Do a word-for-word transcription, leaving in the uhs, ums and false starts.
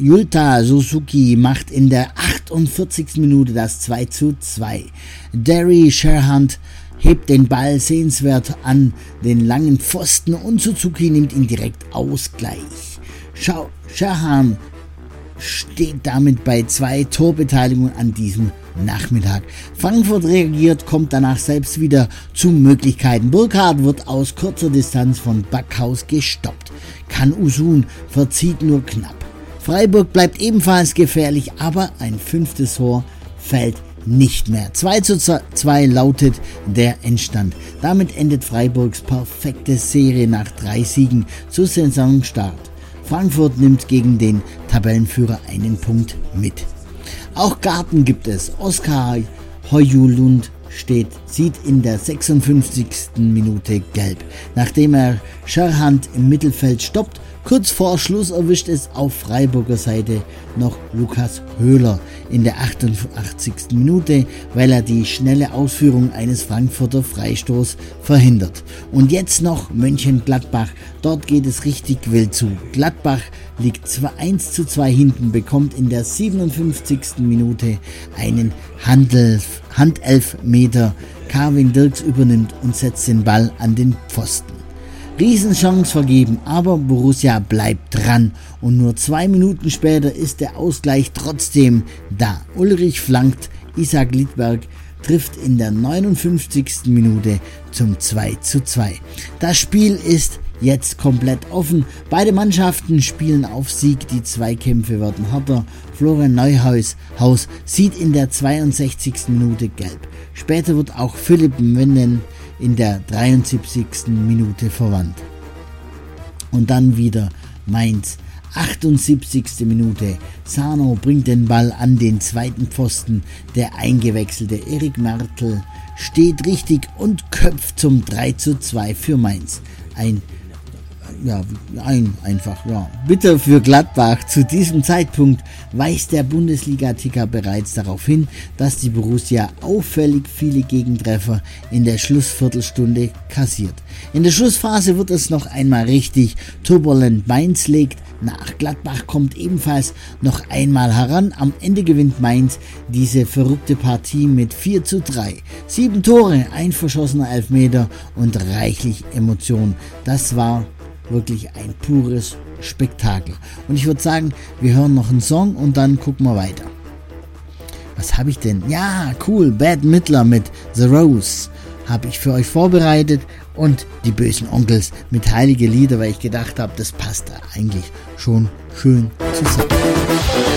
Yuta Suzuki macht in der achtundvierzigsten Minute das zwei zu zwei. Derry Sherhand hebt den Ball sehenswert an den langen Pfosten und Suzuki nimmt ihn direkt Ausgleich. Schau, Sherhan steht damit bei zwei Torbeteiligungen an diesem Nachmittag. Frankfurt reagiert, kommt danach selbst wieder zu Möglichkeiten. Burkhardt wird aus kurzer Distanz von Backhaus gestoppt. Can Usun verzieht nur knapp. Freiburg bleibt ebenfalls gefährlich, aber ein fünftes Tor fällt nicht mehr. zwei zu zwei lautet der Endstand. Damit endet Freiburgs perfekte Serie nach drei Siegen zu Saisonstart. Frankfurt nimmt gegen den Tabellenführer einen Punkt mit. Auch Garten gibt es. Oskar Højlund steht, sieht in der sechsundfünfzigsten Minute gelb. Nachdem er Scherhand im Mittelfeld stoppt, kurz vor Schluss erwischt es auf Freiburger Seite noch Lukas Höhler in der achtundachtzigsten Minute, weil er die schnelle Ausführung eines Frankfurter Freistoß verhindert. Und jetzt noch Mönchengladbach. Dort geht es richtig wild zu. Gladbach liegt eins zu zwei hinten, bekommt in der siebenundfünfzigsten Minute einen Handelf, Handelfmeter. Carvin Dirks übernimmt und setzt den Ball an den Pfosten. Riesenchance vergeben, aber Borussia bleibt dran und nur zwei Minuten später ist der Ausgleich trotzdem da. Ulrich flankt, Isaac Lidberg trifft in der neunundfünfzigsten Minute zum zwei zu zwei. Das Spiel ist jetzt komplett offen. Beide Mannschaften spielen auf Sieg, die Zweikämpfe werden härter. Florian Neuhaus Haus sieht in der zweiundsechzigsten Minute gelb. Später wird auch Philipp Mennen in der dreiundsiebzigsten Minute verwandt. Und dann wieder Mainz. achtundsiebzigste Minute. Sano bringt den Ball an den zweiten Pfosten. Der eingewechselte Erik Mertel steht richtig und köpft zum drei zu zwei für Mainz. Ein Ja, ein, einfach, ja. Bitter für Gladbach. Zu diesem Zeitpunkt weist der Bundesliga-Ticker bereits darauf hin, dass die Borussia auffällig viele Gegentreffer in der Schlussviertelstunde kassiert. In der Schlussphase wird es noch einmal richtig turbulent. Mainz legt nach. Gladbach kommt ebenfalls noch einmal heran. Am Ende gewinnt Mainz diese verrückte Partie mit vier zu drei. Sieben Tore, ein verschossener Elfmeter und reichlich Emotion. Das war wirklich ein pures Spektakel. Und ich würde sagen, wir hören noch einen Song und dann gucken wir weiter. Was habe ich denn? Ja, cool, Bad Midler mit The Rose habe ich für euch vorbereitet und die bösen Onkels mit Heilige Lieder, weil ich gedacht habe, das passt da eigentlich schon schön zusammen.